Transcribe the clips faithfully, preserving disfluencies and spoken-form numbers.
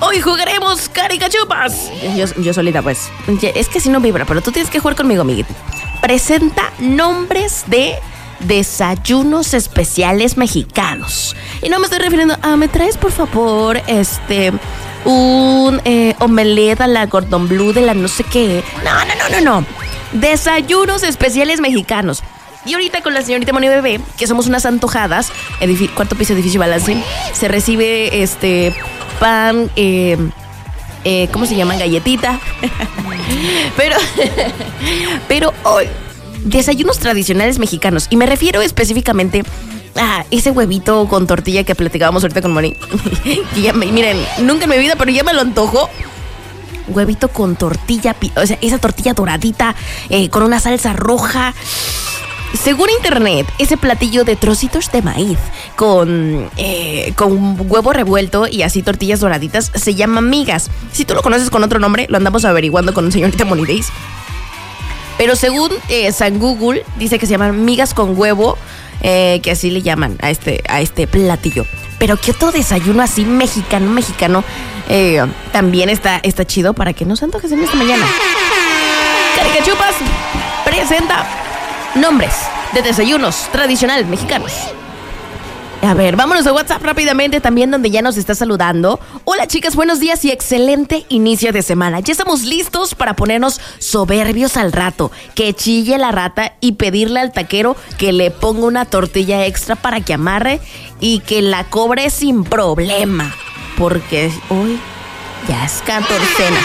Hoy jugaremos caricachupas. Yo, yo solita, pues. Es que si no vibra, pero tú tienes que jugar conmigo, amiguito. Presenta nombres de desayunos especiales mexicanos. Y no me estoy refiriendo a, ¿me traes, por favor, este... un eh, omelette a la Gordon Blue de la no sé qué? No, no, no, no, no. Desayunos especiales mexicanos. Y ahorita con la señorita Moni Bebé, que somos unas antojadas, edific- cuarto piso, edificio Balance, se recibe este pan, eh, eh, ¿cómo se llaman? Galletita. pero, pero hoy, desayunos tradicionales mexicanos. Y me refiero específicamente a ese huevito con tortilla que platicábamos ahorita con Moni. Y ya me, miren, nunca en mi vida, pero ya me lo antojo. Huevito con tortilla, o sea, esa tortilla doradita eh, con una salsa roja. Según internet, ese platillo de trocitos de maíz con, eh, con huevo revuelto y así tortillas doraditas se llama migas. Si tú lo conoces con otro nombre, lo andamos averiguando con señorita Moni Days. Pero según eh, San Google, dice que se llaman migas con huevo, eh, que así le llaman a este, a este platillo. Pero que otro desayuno así mexicano, mexicano, eh, también está, está chido para que nos antojes en esta mañana. Caricachupas presenta nombres de desayunos tradicionales mexicanos. A ver, vámonos a WhatsApp rápidamente también, donde ya nos está saludando. Hola, chicas, buenos días y excelente inicio de semana. Ya estamos listos para ponernos soberbios al rato, que chille la rata y pedirle al taquero que le ponga una tortilla extra para que amarre y que la cobre sin problema, porque hoy ya es catorcena.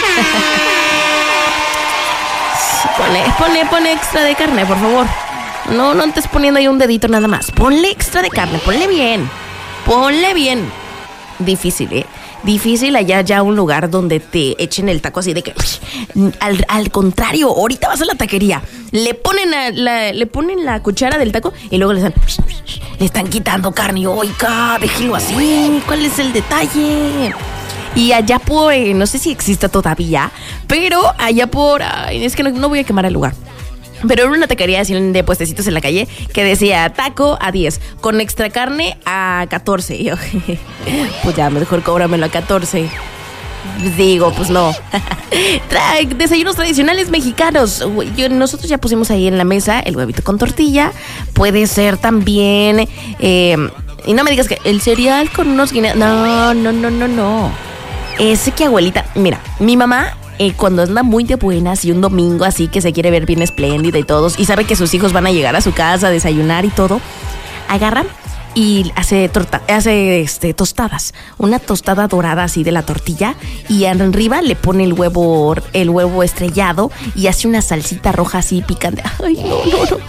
Ponle, ponle, ponle extra de carne, por favor. No, no estés poniendo ahí un dedito nada más. Ponle extra de carne, ponle bien. Ponle bien. Difícil, ¿eh? Difícil allá ya un lugar donde te echen el taco así de que... Al, al contrario, ahorita vas a la taquería. Le ponen, a la, le ponen la cuchara del taco y luego le están... Le están quitando carne. Oiga, déjelo así. ¿Cuál es el detalle? Y allá por... Eh, no sé si exista todavía, pero allá por... Ay, es que no, no voy a quemar el lugar. Pero era una taquería así de puestecitos en la calle que decía taco a diez, con extra carne a catorce. Y yo, pues ya, mejor cóbramelo a catorce. Digo, pues no. Trae desayunos tradicionales mexicanos. Yo, nosotros ya pusimos ahí en la mesa el huevito con tortilla. Puede ser también... Eh, y no me digas que el cereal con unos guineos. No, no, no, no, no. Ese que abuelita... Mira, mi mamá... Eh, cuando anda muy de buenas y un domingo así que se quiere ver bien espléndida y todos, y sabe que sus hijos van a llegar a su casa a desayunar y todo, agarra y hace, torta, hace este, tostadas, una tostada dorada así de la tortilla, y arriba le pone el huevo, el huevo estrellado y hace una salsita roja así picante. Ay, no, no, no.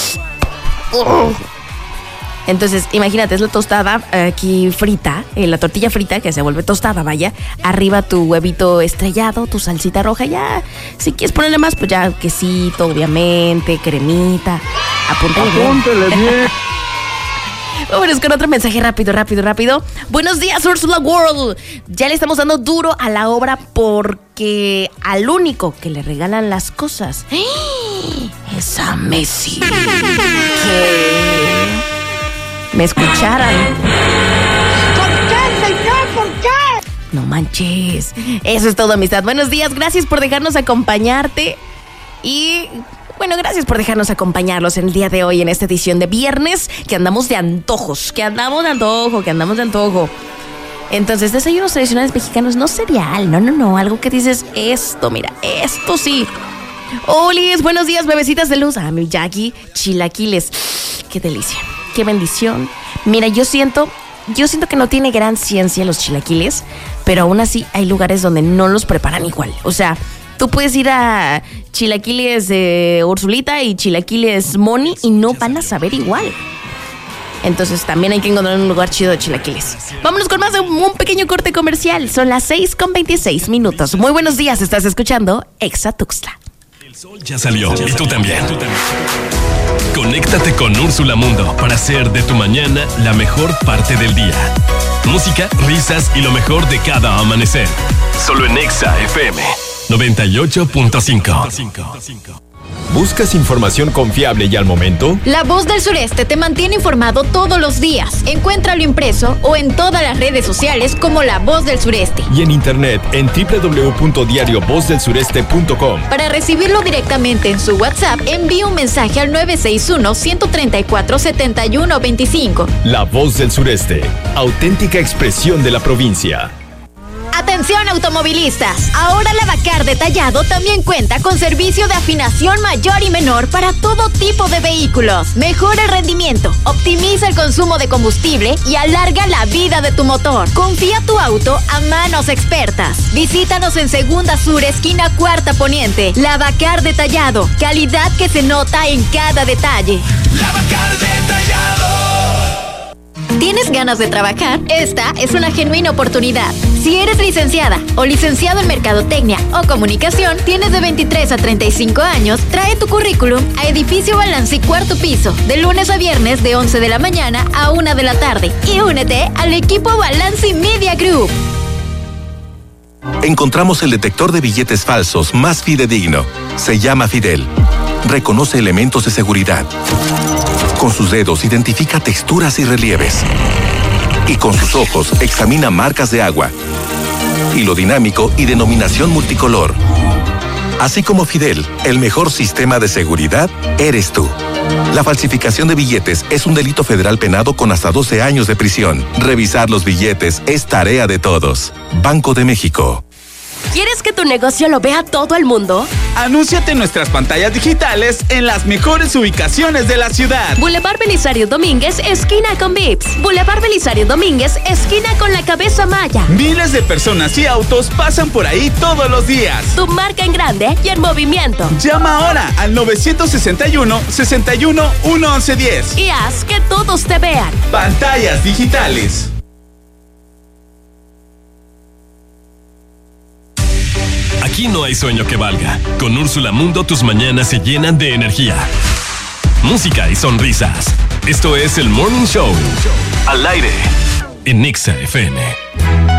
Oh. Entonces, imagínate, es la tostada aquí frita, eh, la tortilla frita que se vuelve tostada, vaya. Arriba tu huevito estrellado, tu salsita roja, ya. Si quieres ponerle más, pues ya quesito, obviamente, cremita. Apúntale bien. Apúntale bien. Vámonos con otro mensaje rápido, rápido, rápido. Buenos días, Ursula World. Ya le estamos dando duro a la obra porque al único que le regalan las cosas es a Messi. ¿Qué? ¿Me escucharan? ¿Por qué, señor? ¿Por qué? No manches. Eso es todo, amistad. Buenos días, gracias por dejarnos acompañarte. Y bueno, gracias por dejarnos acompañarlos en el día de hoy, en esta edición de viernes, que andamos de antojos, que andamos de antojo, que andamos de antojo. Entonces, desayunos tradicionales mexicanos, no cereal, no, no, no, algo que dices, esto, mira, esto sí. Olis, buenos días, bebecitas de luz. Ah, mi Jackie, chilaquiles. Qué delicia. Qué bendición. Mira, yo siento, yo siento que no tiene gran ciencia los chilaquiles, pero aún así hay lugares donde no los preparan igual. O sea, tú puedes ir a chilaquiles de Ursulita y chilaquiles Moni y no van a saber igual. Entonces también hay que encontrar un lugar chido de chilaquiles. Vámonos con más de un pequeño corte comercial. Son las seis con veintiséis minutos. Muy buenos días, estás escuchando Exa Tuxtla. El sol ya salió y tú también. Conéctate con Úrsula Mundo para hacer de tu mañana la mejor parte del día. Música, risas y lo mejor de cada amanecer. Solo en Exa F M noventa y ocho punto cinco. ¿Buscas información confiable y al momento? La Voz del Sureste te mantiene informado todos los días. Encuéntralo impreso o en todas las redes sociales como La Voz del Sureste. Y en internet en doble u doble u doble u punto diario voz del sureste punto com. Para recibirlo directamente en su WhatsApp, envíe un mensaje al nueve seis uno, uno tres cuatro, siete uno dos cinco. La Voz del Sureste, auténtica expresión de la provincia. Atención automovilistas, ahora la Bacar Detallado también cuenta con servicio de afinación mayor y menor para todo tipo de vehículos. Mejora el rendimiento, optimiza el consumo de combustible y alarga la vida de tu motor. Confía tu auto a manos expertas. Visítanos en Segunda Sur, esquina Cuarta Poniente. La Bacar Detallado, calidad que se nota en cada detalle. La Bacar Detallado. ¿Tienes ganas de trabajar? Esta es una genuina oportunidad. Si eres licenciada o licenciado en Mercadotecnia o Comunicación, tienes de veintitrés a treinta y cinco años, trae tu currículum a Edificio Balanci Cuarto Piso, de lunes a viernes de once de la mañana a una de la tarde. Y únete al equipo Balanci Media Group. Encontramos el detector de billetes falsos más fidedigno. Se llama Fidel. Reconoce elementos de seguridad. Con sus dedos identifica texturas y relieves. Y con sus ojos examina marcas de agua, hilo dinámico y denominación multicolor. Así como Fidel, el mejor sistema de seguridad eres tú. La falsificación de billetes es un delito federal penado con hasta doce años de prisión. Revisar los billetes es tarea de todos. Banco de México. ¿Quieres que tu negocio lo vea todo el mundo? Anúnciate en nuestras pantallas digitales en las mejores ubicaciones de la ciudad. Boulevard Belisario Domínguez, esquina con Vips. Boulevard Belisario Domínguez, esquina con la Cabeza Maya. Miles de personas y autos pasan por ahí todos los días. Tu marca en grande y en movimiento. Llama ahora al nueve seis uno, seis uno, uno once diez. Y haz que todos te vean. Pantallas digitales. Aquí no hay sueño que valga. Con Úrsula Mundo tus mañanas se llenan de energía, música y sonrisas. Esto es el Morning Show. Al aire en Nexa F M.